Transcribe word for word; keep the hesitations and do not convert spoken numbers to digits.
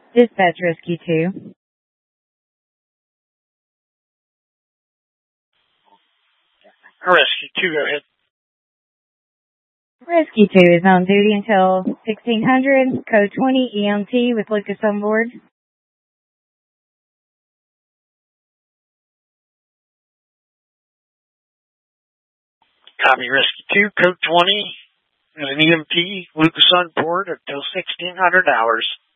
Dispatch Rescue two. Rescue two, go ahead. Rescue two is on duty until sixteen hundred, code twenty E M T with Lucas on board. Copy, Rescue two, code twenty, and an E M T, Lucas on board until sixteen hundred hours.